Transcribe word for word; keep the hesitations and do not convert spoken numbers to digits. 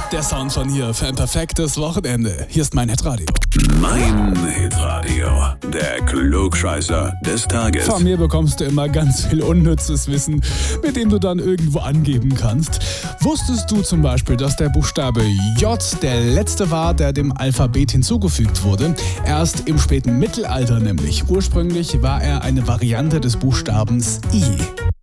Der Sound von hier für ein perfektes Wochenende. Hier ist mein Hitradio. Mein Hitradio, der Klugscheißer des Tages. Von mir bekommst du immer ganz viel unnützes Wissen, mit dem du dann irgendwo angeben kannst. Wusstest du zum Beispiel, dass der Buchstabe J der letzte war, der dem Alphabet hinzugefügt wurde? Erst im späten Mittelalter nämlich. Ursprünglich war er eine Variante des Buchstabens I.